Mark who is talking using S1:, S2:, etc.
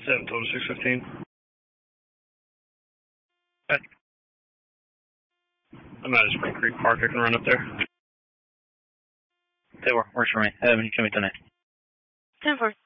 S1: 7 total 615. Okay. I'm at Spring Creek Park. I can run up there.
S2: Works for me. You can meet tonight.
S3: 10-4.